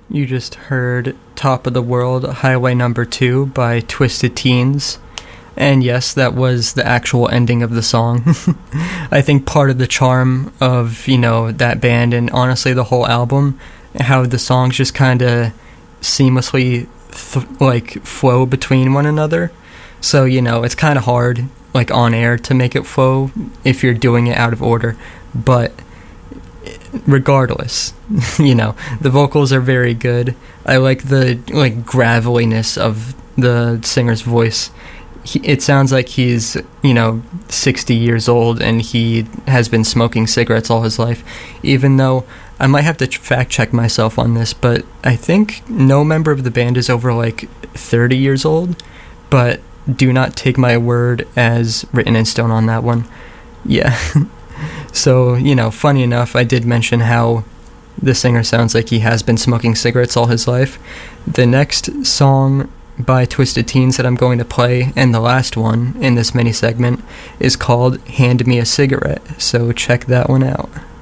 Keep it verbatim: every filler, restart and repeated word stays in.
You just heard Top of the World, Highway Number two by Twisted Teens. And yes, that was the actual ending of the song. I think part of the charm of, you know, that band and honestly the whole album, how the songs just kind of seamlessly, th- like, flow between one another. So, you know, it's kind of hard, like, on air to make it flow if you're doing it out of order. But regardless, you know, the vocals are very good. I like the, like, graveliness of the singer's voice. He, it sounds like he's, you know, sixty years old and he has been smoking cigarettes all his life, even though I might have to fact check myself on this, but I think no member of the band is over like thirty years old, but do not take my word as written in stone on that one. Yeah. So, you know, funny enough, I did mention how the singer sounds like he has been smoking cigarettes all his life. The next song by Twisted Teens that I'm going to play, and the last one in this mini segment, is called Hand Me a Cigarette, so check that one out.